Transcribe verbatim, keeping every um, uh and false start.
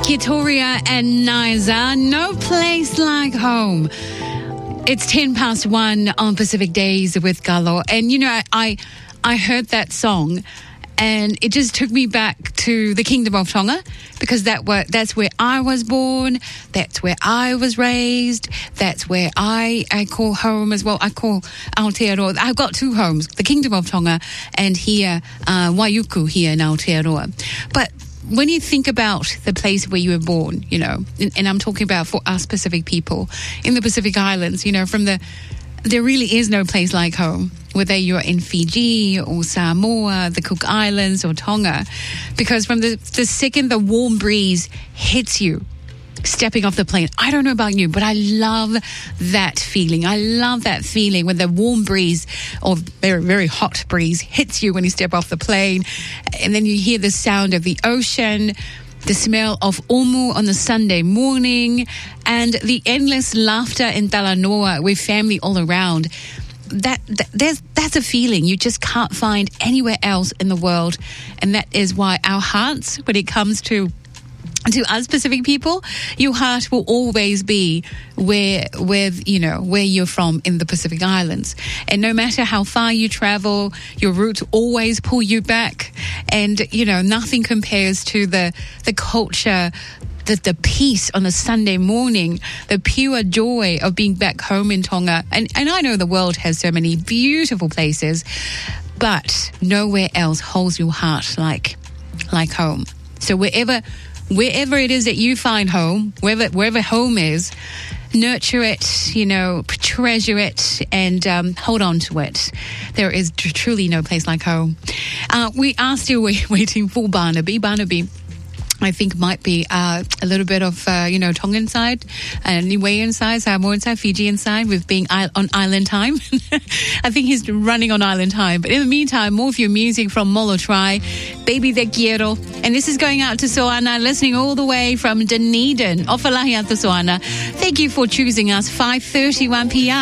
Kitoria and Niza, No Place Like Home. It's ten past one on Pacific Days with Galo. And, you know, I I heard that song and it just took me back to the Kingdom of Tonga because that were, that's where I was born. That's where I was raised. That's where I, I call home as well. I call Aotearoa. I've got two homes, the Kingdom of Tonga and here, uh, Waiuku here in Aotearoa. But when you think about the place where you were born, you know, and, and I'm talking about for us Pacific people in the Pacific Islands, you know, from the, there really is no place like home, whether you're in Fiji or Samoa, the Cook Islands or Tonga, because from the, the second the warm breeze hits you, stepping off the plane. I don't know about you, but I love that feeling. I love that feeling when the warm breeze or very, very hot breeze hits you when you step off the plane. And then you hear the sound of the ocean, the smell of omu on the Sunday morning, and the endless laughter in Talanoa with family all around. That, that there's that's a feeling you just can't find anywhere else in the world. And that is why our hearts, when it comes to to us Pacific people, your heart will always be where, where, you know, where you're from in the Pacific Islands. And no matter how far you travel, your roots always pull you back. And, you know, nothing compares to the, the culture, the, the peace on a Sunday morning, the pure joy of being back home in Tonga. And, and I know the world has so many beautiful places, but nowhere else holds your heart like, like home. So wherever, Wherever it is that you find home, wherever wherever home is, nurture it, you know, treasure it, and um, hold on to it. There is tr- truly no place like home. Uh, we are still wait- waiting for Barnaby. Barnaby, I think, might be uh, a little bit of, uh, you know, Tongan side, and Niuean side, Samoan side, Fijian side, with being I- on island time. I think he's running on island time. But in the meantime, more of your music from Molo Try, Baby Te Quiero. And this is going out to Soana, listening all the way from Dunedin. Ofalahi atu Soana. Thank you for choosing us, five thirty-one p.m.